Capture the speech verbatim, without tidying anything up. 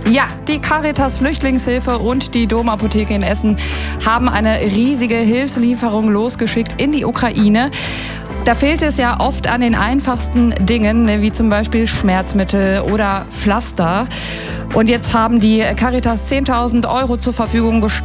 Ja, die Caritas Flüchtlingshilfe und die Domapotheke in Essen haben eine riesige Hilfslieferung losgeschickt in die Ukraine. Da fehlt es ja oft an den einfachsten Dingen, wie zum Beispiel Schmerzmittel oder Pflaster. Und jetzt haben die Caritas zehntausend Euro zur Verfügung gestellt.